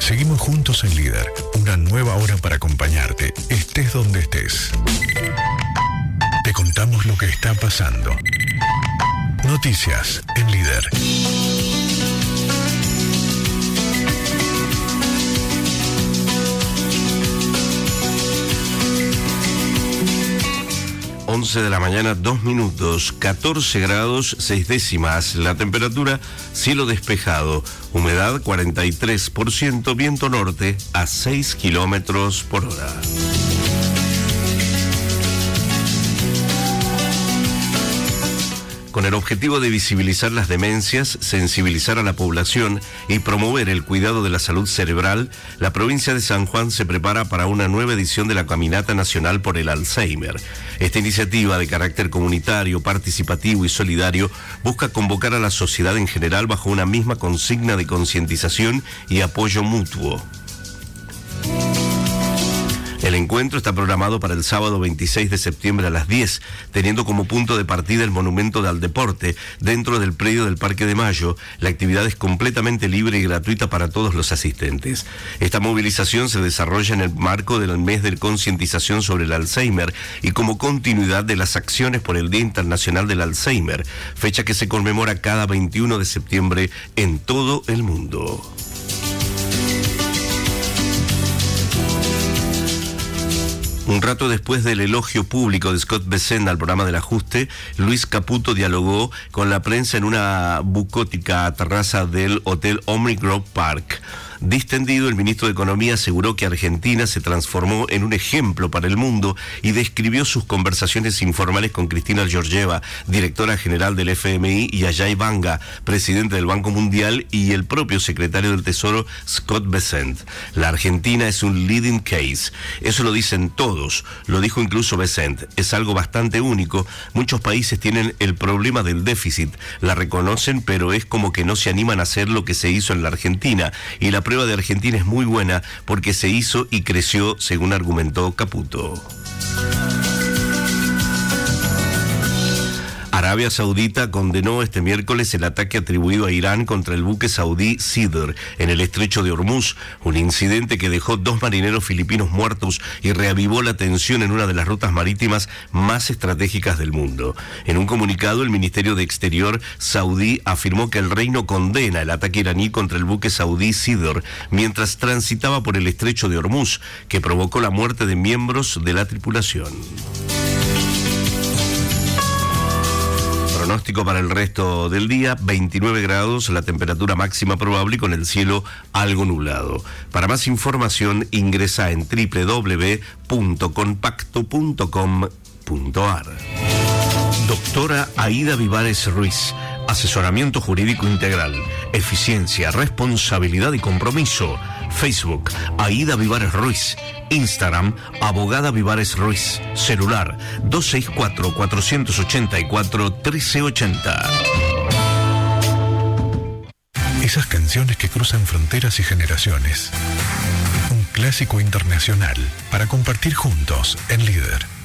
Seguimos juntos en Líder, una nueva hora para acompañarte, estés donde estés. Te contamos lo que está pasando. Noticias en Líder. De la mañana, 2 minutos, 14 grados, 6 décimas. La temperatura, cielo despejado, humedad 43%, viento norte a 6 kilómetros por hora. Con el objetivo de visibilizar las demencias, sensibilizar a la población y promover el cuidado de la salud cerebral, la provincia de San Juan se prepara para una nueva edición de la Caminata Nacional por el Alzheimer. Esta iniciativa de carácter comunitario, participativo y solidario busca convocar a la sociedad en general bajo una misma consigna de concientización y apoyo mutuo. El encuentro está programado para el sábado 26 de septiembre a las 10, teniendo como punto de partida el Monumento al Deporte, dentro del predio del Parque de Mayo. La actividad es completamente libre y gratuita para todos los asistentes. Esta movilización se desarrolla en el marco del mes de concientización sobre el Alzheimer y como continuidad de las acciones por el Día Internacional del Alzheimer, fecha que se conmemora cada 21 de septiembre en todo el mundo. Un rato después del elogio público de Scott Bessent al programa del ajuste, Luis Caputo dialogó con la prensa en una bucótica terraza del Hotel Omni Grove Park. Distendido, el ministro de Economía aseguró que Argentina se transformó en un ejemplo para el mundo y describió sus conversaciones informales con Cristina Georgieva, directora general del FMI, y Ajay Banga, presidente del Banco Mundial, y el propio secretario del Tesoro, Scott Bessent. La Argentina es un leading case. Eso lo dicen todos, lo dijo incluso Bessent. Es algo bastante único. Muchos países tienen el problema del déficit, la reconocen, pero es como que no se animan a hacer lo que se hizo en la Argentina, y la prueba de Argentina es muy buena porque se hizo y creció, según argumentó Caputo. Arabia Saudita condenó este miércoles el ataque atribuido a Irán contra el buque saudí Sidr en el estrecho de Hormuz, un incidente que dejó 2 marineros filipinos muertos y reavivó la tensión en una de las rutas marítimas más estratégicas del mundo. En un comunicado, el Ministerio de Exterior saudí afirmó que el reino condena el ataque iraní contra el buque saudí Sidr mientras transitaba por el estrecho de Hormuz, que provocó la muerte de miembros de la tripulación. Pronóstico para el resto del día, 29 grados, la temperatura máxima probable y con el cielo algo nublado. Para más información ingresa en www.compacto.com.ar. Doctora Aida Vivares Ruiz, asesoramiento jurídico integral, eficiencia, responsabilidad y compromiso. Facebook, Aida Vivares Ruiz. Instagram, Abogada Vivares Ruiz. Celular, 264-484-1380. Esas canciones que cruzan fronteras y generaciones. Un clásico internacional para compartir juntos en Líder.